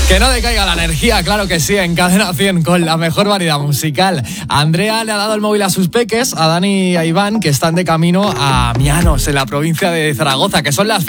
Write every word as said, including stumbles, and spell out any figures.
Que no decaiga la energía, claro que sí, en Cadena cien con la mejor variedad musical. Andrea le ha dado el móvil a sus peques, a Dani y a Iván, que están de camino a Mianos, en la provincia de Zaragoza, que son las